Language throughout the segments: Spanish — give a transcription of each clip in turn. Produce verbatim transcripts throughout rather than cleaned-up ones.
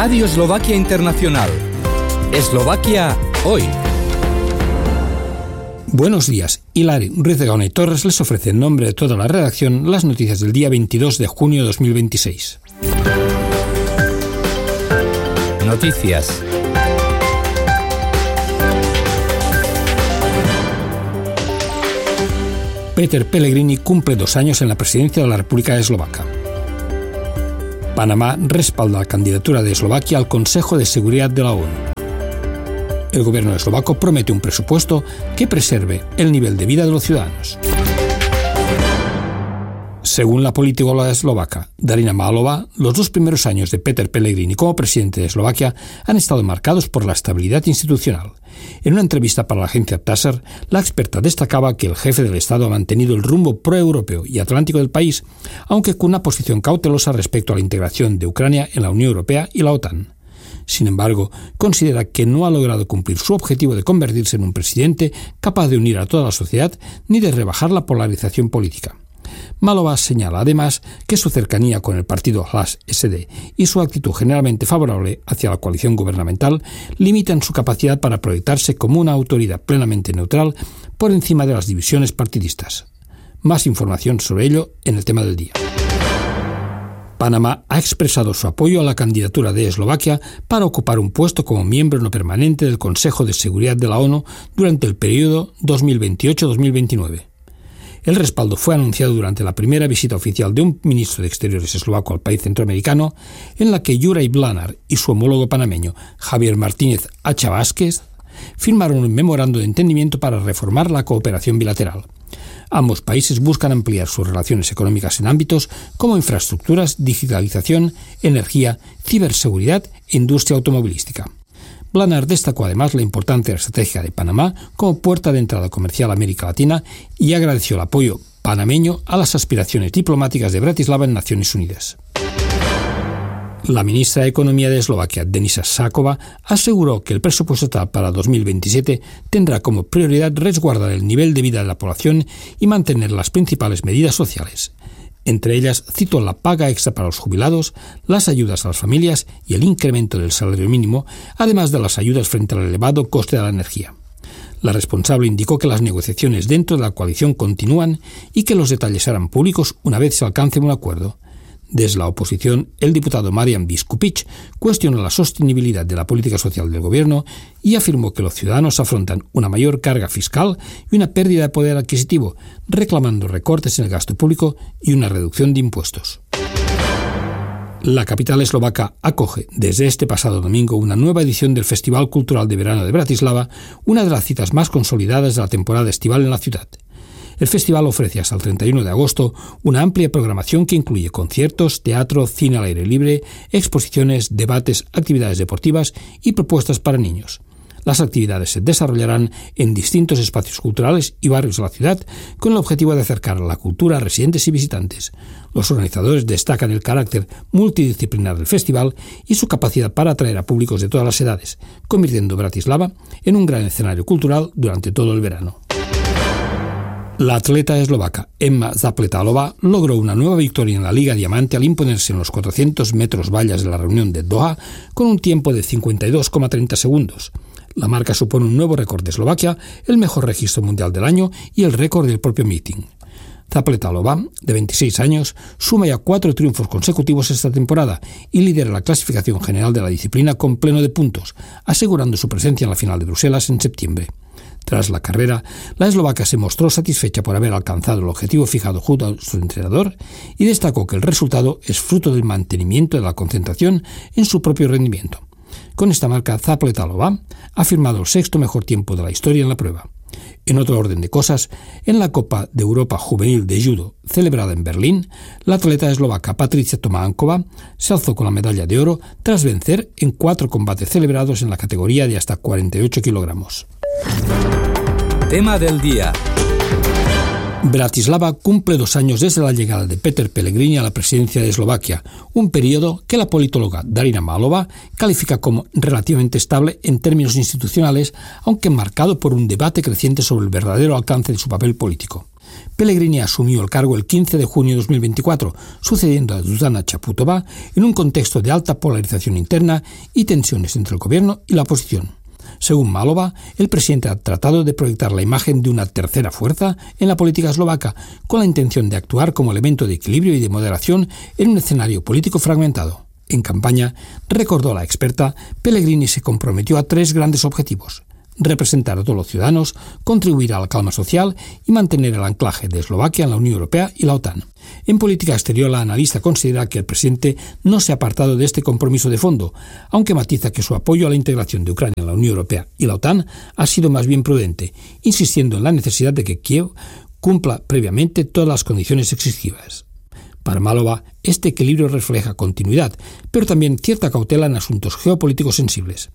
Radio Eslovaquia Internacional. Eslovaquia hoy. Buenos días. Hilari Ruiz de Gaona y Torres les ofrece en nombre de toda la redacción las noticias del día veintidós de junio de dos mil veintiséis. Noticias. Peter Pellegrini cumple dos años en la presidencia de la República Eslovaca. Panamá respalda la candidatura de Eslovaquia al Consejo de Seguridad de la ONU. El gobierno eslovaco promete un presupuesto que preserve el nivel de vida de los ciudadanos. Según la politóloga eslovaca Darina Málova, los dos primeros años de Peter Pellegrini como presidente de Eslovaquia han estado marcados por la estabilidad institucional. En una entrevista para la agencia TASR, la experta destacaba que el jefe del Estado ha mantenido el rumbo proeuropeo y atlántico del país, aunque con una posición cautelosa respecto a la integración de Ucrania en la Unión Europea y la OTAN. Sin embargo, considera que no ha logrado cumplir su objetivo de convertirse en un presidente capaz de unir a toda la sociedad ni de rebajar la polarización política. Málova señala además que su cercanía con el partido Hlas S D y su actitud generalmente favorable hacia la coalición gubernamental limitan su capacidad para proyectarse como una autoridad plenamente neutral por encima de las divisiones partidistas. Más información sobre ello en el tema del día. Panamá ha expresado su apoyo a la candidatura de Eslovaquia para ocupar un puesto como miembro no permanente del Consejo de Seguridad de la ONU durante el periodo dos mil veintiocho a dos mil veintinueve. El respaldo fue anunciado durante la primera visita oficial de un ministro de Exteriores eslovaco al país centroamericano, en la que Juraj Blanár y su homólogo panameño, Javier Martínez Hacha Vázquez, firmaron un memorando de entendimiento para reformar la cooperación bilateral. Ambos países buscan ampliar sus relaciones económicas en ámbitos como infraestructuras, digitalización, energía, ciberseguridad e industria automovilística. Blanár destacó además la importancia estratégica de Panamá como puerta de entrada comercial a América Latina y agradeció el apoyo panameño a las aspiraciones diplomáticas de Bratislava en Naciones Unidas. La ministra de Economía de Eslovaquia, Denisa Sáková, aseguró que el presupuesto estatal para dos mil veintisiete tendrá como prioridad resguardar el nivel de vida de la población y mantener las principales medidas sociales. Entre ellas, citó la paga extra para los jubilados, las ayudas a las familias y el incremento del salario mínimo, además de las ayudas frente al elevado coste de la energía. La responsable indicó que las negociaciones dentro de la coalición continúan y que los detalles serán públicos una vez se alcance un acuerdo. Desde la oposición, el diputado Marian Biskupic cuestionó la sostenibilidad de la política social del gobierno y afirmó que los ciudadanos afrontan una mayor carga fiscal y una pérdida de poder adquisitivo, reclamando recortes en el gasto público y una reducción de impuestos. La capital eslovaca acoge desde este pasado domingo una nueva edición del Festival Cultural de Verano de Bratislava, una de las citas más consolidadas de la temporada estival en la ciudad. El festival ofrece hasta el treinta y uno de agosto una amplia programación que incluye conciertos, teatro, cine al aire libre, exposiciones, debates, actividades deportivas y propuestas para niños. Las actividades se desarrollarán en distintos espacios culturales y barrios de la ciudad con el objetivo de acercar la cultura a residentes y visitantes. Los organizadores destacan el carácter multidisciplinar del festival y su capacidad para atraer a públicos de todas las edades, convirtiendo Bratislava en un gran escenario cultural durante todo el verano. La atleta eslovaca Emma Zapletalova logró una nueva victoria en la Liga Diamante al imponerse en los cuatrocientos metros vallas de la reunión de Doha con un tiempo de cincuenta y dos coma treinta segundos. La marca supone un nuevo récord de Eslovaquia, el mejor registro mundial del año y el récord del propio meeting. Zapletalova, de veintiséis años, suma ya cuatro triunfos consecutivos esta temporada y lidera la clasificación general de la disciplina con pleno de puntos, asegurando su presencia en la final de Bruselas en septiembre. Tras la carrera, la eslovaca se mostró satisfecha por haber alcanzado el objetivo fijado junto a su entrenador y destacó que el resultado es fruto del mantenimiento de la concentración en su propio rendimiento. Con esta marca, Zapletalova ha firmado el sexto mejor tiempo de la historia en la prueba. En otro orden de cosas, en la Copa de Europa Juvenil de Judo celebrada en Berlín, la atleta eslovaca Patricia Tománkova se alzó con la medalla de oro tras vencer en cuatro combates celebrados en la categoría de hasta cuarenta y ocho kilogramos. Tema del día. Bratislava cumple dos años desde la llegada de Peter Pellegrini a la presidencia de Eslovaquia, un periodo que la politóloga Darina Málova califica como relativamente estable en términos institucionales, aunque marcado por un debate creciente sobre el verdadero alcance de su papel político. Pellegrini asumió el cargo el quince de junio de dos mil veinticuatro, sucediendo a Zuzana Čaputová en un contexto de alta polarización interna y tensiones entre el gobierno y la oposición. Según Málova, el presidente ha tratado de proyectar la imagen de una tercera fuerza en la política eslovaca, con la intención de actuar como elemento de equilibrio y de moderación en un escenario político fragmentado. En campaña, recordó la experta, Pellegrini se comprometió a tres grandes objetivos: representar a todos los ciudadanos, contribuir a la calma social y mantener el anclaje de Eslovaquia en la Unión Europea y la OTAN. En política exterior, la analista considera que el presidente no se ha apartado de este compromiso de fondo, aunque matiza que su apoyo a la integración de Ucrania en la Unión Europea y la OTAN ha sido más bien prudente, insistiendo en la necesidad de que Kiev cumpla previamente todas las condiciones exigidas. Para Málova, este equilibrio refleja continuidad, pero también cierta cautela en asuntos geopolíticos sensibles.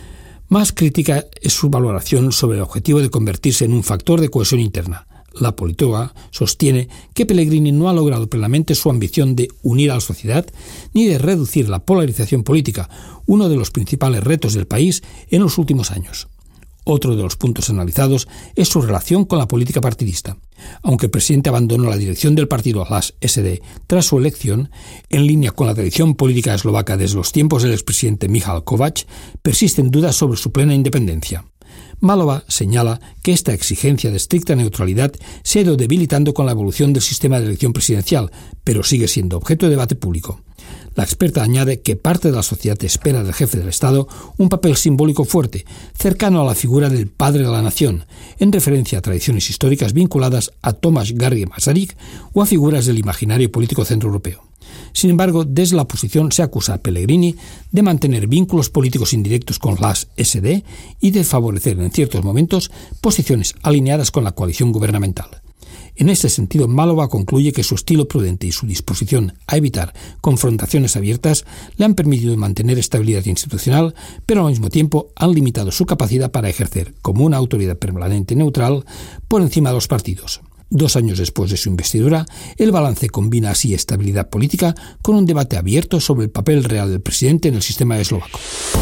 Más crítica es su valoración sobre el objetivo de convertirse en un factor de cohesión interna. La politóloga sostiene que Pellegrini no ha logrado plenamente su ambición de unir a la sociedad ni de reducir la polarización política, uno de los principales retos del país en los últimos años. Otro de los puntos analizados es su relación con la política partidista. Aunque el presidente abandonó la dirección del partido Hlas S D tras su elección, en línea con la tradición política eslovaca desde los tiempos del expresidente Michal Kovács, persisten dudas sobre su plena independencia. Málova señala que esta exigencia de estricta neutralidad se ha ido debilitando con la evolución del sistema de elección presidencial, pero sigue siendo objeto de debate público. La experta añade que parte de la sociedad espera del jefe del Estado un papel simbólico fuerte, cercano a la figura del padre de la nación, en referencia a tradiciones históricas vinculadas a Tomáš Garrigue Masaryk o a figuras del imaginario político centroeuropeo. Sin embargo, desde la oposición se acusa a Pellegrini de mantener vínculos políticos indirectos con Hlas S D y de favorecer en ciertos momentos posiciones alineadas con la coalición gubernamental. En este sentido, Málova concluye que su estilo prudente y su disposición a evitar confrontaciones abiertas le han permitido mantener estabilidad institucional, pero al mismo tiempo han limitado su capacidad para ejercer como una autoridad permanente neutral por encima de los partidos. Dos años después de su investidura, el balance combina así estabilidad política con un debate abierto sobre el papel real del presidente en el sistema eslovaco.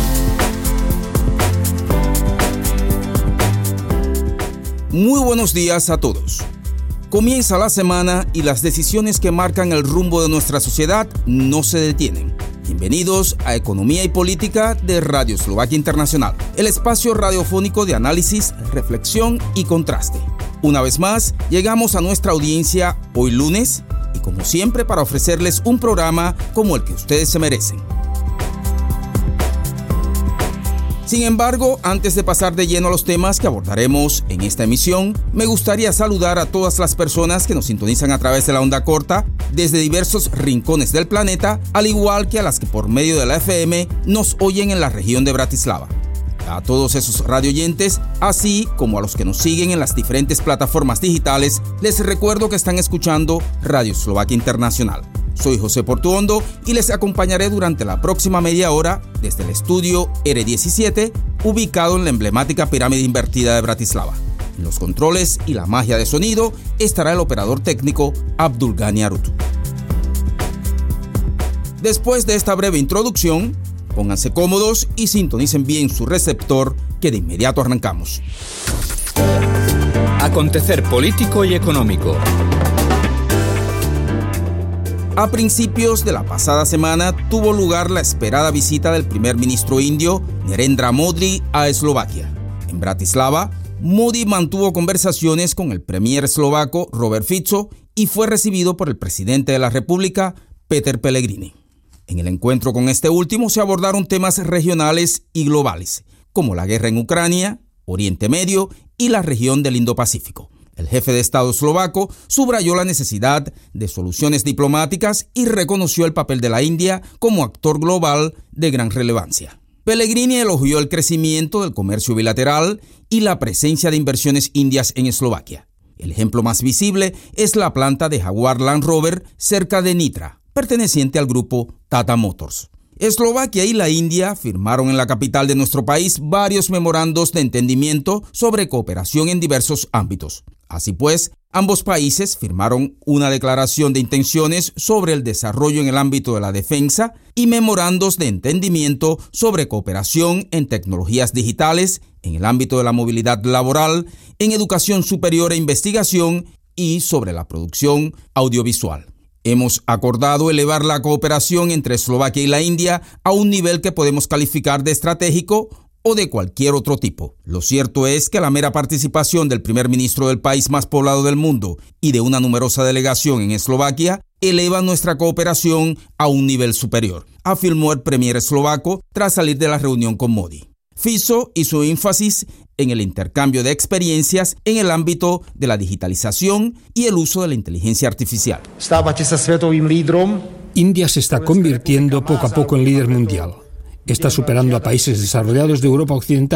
Muy buenos días a todos. Comienza la semana y las decisiones que marcan el rumbo de nuestra sociedad no se detienen. Bienvenidos a Economía y Política de Radio Eslovaquia Internacional, el espacio radiofónico de análisis, reflexión y contraste. Una vez más, llegamos a nuestra audiencia hoy lunes y como siempre para ofrecerles un programa como el que ustedes se merecen. Sin embargo, antes de pasar de lleno a los temas que abordaremos en esta emisión, me gustaría saludar a todas las personas que nos sintonizan a través de la onda corta desde diversos rincones del planeta, al igual que a las que por medio de la F M nos oyen en la región de Bratislava. A todos esos radioyentes, así como a los que nos siguen en las diferentes plataformas digitales, les recuerdo que están escuchando Radio Eslovaquia Internacional. Soy José Portuondo y les acompañaré durante la próxima media hora desde el estudio R diecisiete, ubicado en la emblemática pirámide invertida de Bratislava. En los controles y la magia de sonido estará el operador técnico Abdulgani Arutu. Después de esta breve introducción, pónganse cómodos y sintonicen bien su receptor, que de inmediato arrancamos. Acontecer político y económico. A principios de la pasada semana tuvo lugar la esperada visita del primer ministro indio Narendra Modi a Eslovaquia. En Bratislava, Modi mantuvo conversaciones con el premier eslovaco Robert Fico y fue recibido por el presidente de la República, Peter Pellegrini. En el encuentro con este último se abordaron temas regionales y globales, como la guerra en Ucrania, Oriente Medio y la región del Indo-Pacífico. El jefe de Estado eslovaco subrayó la necesidad de soluciones diplomáticas y reconoció el papel de la India como actor global de gran relevancia. Pellegrini elogió el crecimiento del comercio bilateral y la presencia de inversiones indias en Eslovaquia. El ejemplo más visible es la planta de Jaguar Land Rover cerca de Nitra, perteneciente al grupo Tata Motors. Eslovaquia y la India firmaron en la capital de nuestro país varios memorandos de entendimiento sobre cooperación en diversos ámbitos. Así pues, ambos países firmaron una declaración de intenciones sobre el desarrollo en el ámbito de la defensa y memorandos de entendimiento sobre cooperación en tecnologías digitales, en el ámbito de la movilidad laboral, en educación superior e investigación y sobre la producción audiovisual. Hemos acordado elevar la cooperación entre Eslovaquia y la India a un nivel que podemos calificar de estratégico o de cualquier otro tipo. Lo cierto es que la mera participación del primer ministro del país más poblado del mundo y de una numerosa delegación en Eslovaquia eleva nuestra cooperación a un nivel superior, afirmó el premier eslovaco tras salir de la reunión con Modi. Fico hizo énfasis en el intercambio de experiencias en el ámbito de la digitalización y el uso de la inteligencia artificial. India se está convirtiendo poco a poco en líder mundial. Está superando a países desarrollados de Europa Occidental